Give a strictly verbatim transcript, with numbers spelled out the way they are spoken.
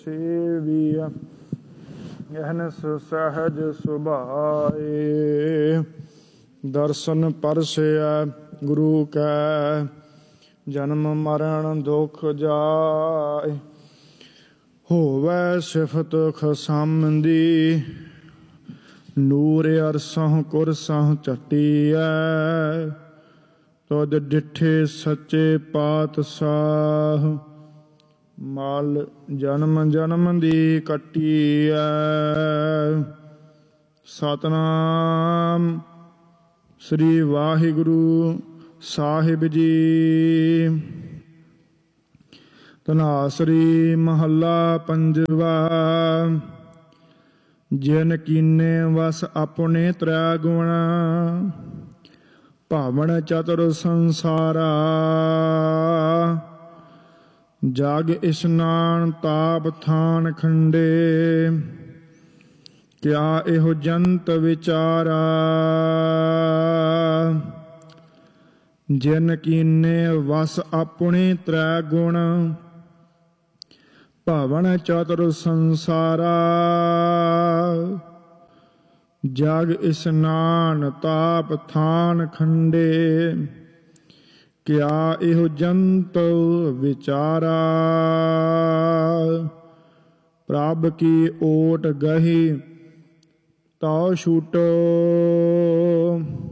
ਸੇਵੀਆ ਅਹਨਸ ਸਹਿਜ ਸੁਭਾਏ। ਦਰਸ਼ਨ ਪਰਸਿਆ ਗੁਰੂ ਕੈ ਜਨਮ ਮਰਨ ਦੁਖ ਜਾਏ। ਹੋਵੈ ਸਿਫਤ ਖਸਮ ਦੀ ਨੂਰ ਅਰਸਹੁ ਕੁਰਸਹੁ ਝਟੀਐ। ਤੁਧ ਡਿਠੇ ਸੱਚੇ ਪਾਤਸ਼ਾਹ ਮਲ ਜਨਮ ਜਨਮ ਦੀ ਕੱਟੀਐ। ਸਤਿਨਾਮ ਸ੍ਰੀ ਵਾਹਿਗੁਰੂ ਸਾਹਿਬ ਜੀ। ਧਨਾਸਰੀ ਮਹੱਲਾ ਪੰਜਵਾ। ਜਿਨ ਕੀਨੇ ਵਸ ਆਪਣੇ ਤ੍ਰੈ ਗੁਣ ਭਾਵਨ ਚਤੁਰ ਸੰਸਾਰਾ। ਜਗ ਇਸ਼ਨਾਨ ਤਾਪ ਥਾਨ ਖੰਡੇ ਕਿਆ ਇਹੋ ਜੰਤ ਵਿਚਾਰਾ। ਜਿਨ ਕੀਨੇ ਵਸ ਆਪਣੇ ਤ੍ਰੈ ਗੁਣ ਭਾਵਨ ਚਤੁਰ ਸੰਸਾਰਾ। ਜਗ ਇਸ਼ਨਾਨ ਤਾਪ ਥਾਨ ਖੰਡੇ ਕਿਆ ਇਹੋ ਜੰਤ ਵਿਚਾਰਾ। ਪ੍ਰਭ ਕੀ ਓਟ ਗਹੀ ਤਉ ਛੂਟੋ